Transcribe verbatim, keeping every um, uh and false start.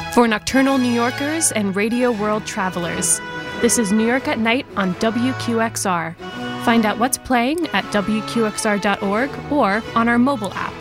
For nocturnal New Yorkers and radio world travelers, this is New York at Night on W Q X R. Find out what's playing at W Q X R dot org or on our mobile app.